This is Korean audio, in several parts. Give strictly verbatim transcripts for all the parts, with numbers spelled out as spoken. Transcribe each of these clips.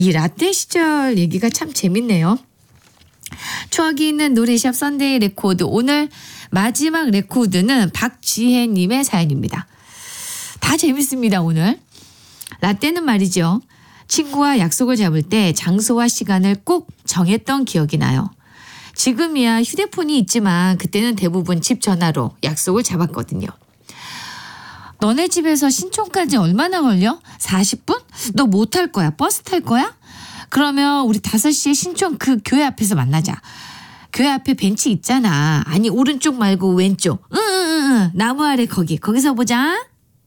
이 라떼 시절 얘기가 참 재밌네요. 추억이 있는 노래샵 썬데이 레코드. 오늘 마지막 레코드는 박지혜님의 사연입니다. 다 재밌습니다 오늘. 라떼는 말이죠. 친구와 약속을 잡을 때 장소와 시간을 꼭 정했던 기억이 나요. 지금이야 휴대폰이 있지만 그때는 대부분 집 전화로 약속을 잡았거든요. 너네 집에서 신촌까지 얼마나 걸려? 사십 분? 너 뭐 탈 거야? 버스 탈 거야? 그러면 우리 다섯 시에 신촌 그 교회 앞에서 만나자. 교회 앞에 벤치 있잖아. 아니 오른쪽 말고 왼쪽. 응응응 나무 아래 거기. 거기서 보자.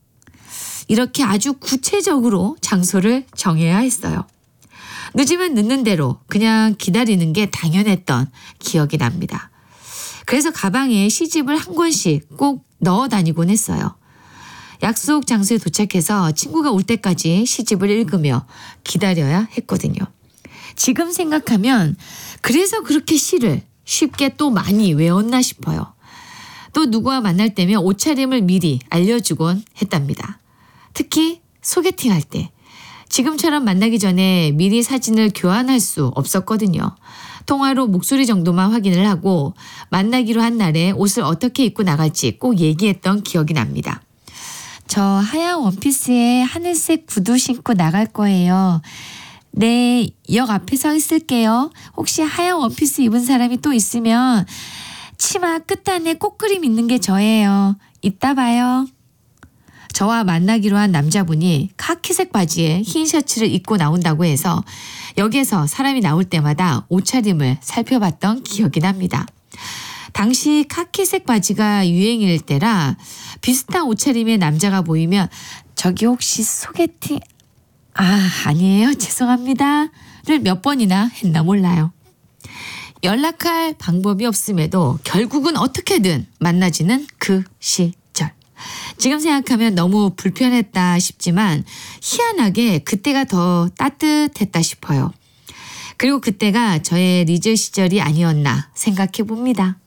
이렇게 아주 구체적으로 장소를 정해야 했어요. 늦으면 늦는 대로 그냥 기다리는 게 당연했던 기억이 납니다. 그래서 가방에 시집을 한 권씩 꼭 넣어 다니곤 했어요. 약속 장소에 도착해서 친구가 올 때까지 시집을 읽으며 기다려야 했거든요. 지금 생각하면 그래서 그렇게 시를 쉽게 또 많이 외웠나 싶어요. 또 누구와 만날 때면 옷차림을 미리 알려주곤 했답니다. 특히 소개팅할 때. 지금처럼 만나기 전에 미리 사진을 교환할 수 없었거든요. 통화로 목소리 정도만 확인을 하고 만나기로 한 날에 옷을 어떻게 입고 나갈지 꼭 얘기했던 기억이 납니다. 저 하얀 원피스에 하늘색 구두 신고 나갈 거예요. 네, 역 앞에 서 있을게요. 혹시 하얀 원피스 입은 사람이 또 있으면 치마 끝단에 꽃그림 있는 게 저예요. 이따 봐요. 저와 만나기로 한 남자분이 카키색 바지에 흰 셔츠를 입고 나온다고 해서 역에서 사람이 나올 때마다 옷차림을 살펴봤던 기억이 납니다. 당시 카키색 바지가 유행일 때라 비슷한 옷차림의 남자가 보이면 저기 혹시 소개팅 아 아니에요 죄송합니다 를 몇 번이나 했나 몰라요. 연락할 방법이 없음에도 결국은 어떻게든 만나지는 그 시절. 지금 생각하면 너무 불편했다 싶지만 희한하게 그때가 더 따뜻했다 싶어요. 그리고 그때가 저의 리즈 시절이 아니었나 생각해 봅니다.